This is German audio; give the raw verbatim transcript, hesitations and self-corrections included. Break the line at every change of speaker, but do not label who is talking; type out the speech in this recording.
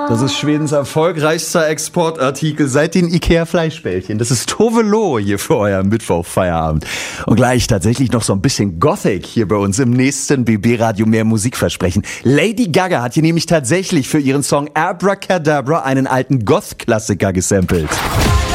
Das ist Schwedens erfolgreichster Exportartikel seit den Ikea-Fleischbällchen. Das ist Tove Lo hier für euer Mittwoch-Feierabend. Und gleich tatsächlich noch so ein bisschen Gothic hier bei uns im nächsten B B-Radio mehr Musikversprechen. Lady Gaga hat hier nämlich tatsächlich für ihren Song Abracadabra einen alten Goth-Klassiker gesampelt.